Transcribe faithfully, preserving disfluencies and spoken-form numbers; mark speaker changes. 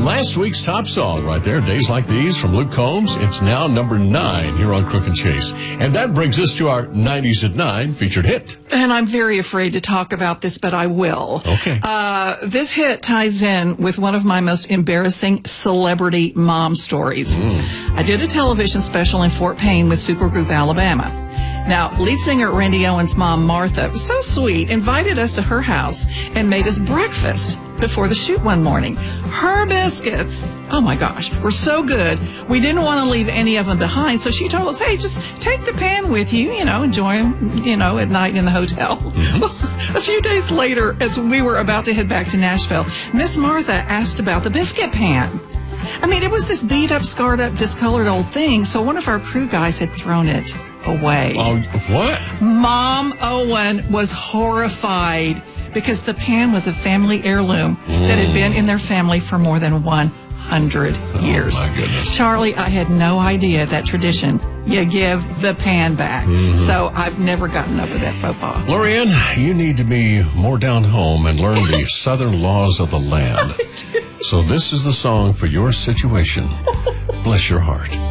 Speaker 1: Last week's top song right there, Days Like These from Luke Combs. It's now number nine here on Crook and Chase. And that brings us to our nineties at nine featured hit.
Speaker 2: And I'm very afraid to talk about this, but I will.
Speaker 1: Okay.
Speaker 2: Uh, this hit ties in with one of my most embarrassing celebrity mom stories. Mm. I did a television special in Fort Payne with Supergroup Alabama. Now, lead singer Randy Owens' mom, Martha, was so sweet, invited us to her house and made us breakfast before the shoot one morning. Her biscuits, oh my gosh, were so good. We didn't want to leave any of them behind, so she told us, hey, just take the pan with you, you know, enjoy them, you know, at night in the hotel. Mm-hmm. Well, a few days later, as we were about to head back to Nashville, Miss Martha asked about the biscuit pan. I mean, it was this beat-up, scarred-up, discolored old thing, so one of our crew guys had thrown it away.
Speaker 1: Oh, what?
Speaker 2: Mom Owen was horrified because the pan was a family heirloom mm. that had been in their family for more than one hundred years.
Speaker 1: Oh, my goodness.
Speaker 2: Charlie, I had no idea that tradition. You give the pan back. Mm-hmm. So I've never gotten over that faux pas.
Speaker 1: Lorianne, you need to be more down home and learn the southern laws of the land. So this is the song for your situation. Bless your heart.